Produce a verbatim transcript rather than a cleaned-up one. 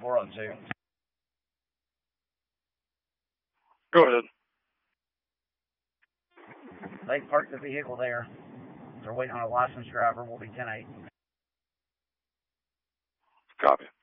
four oh two. Go ahead. They parked the vehicle there. They're waiting on a licensed driver. We'll be ten eight. Copy.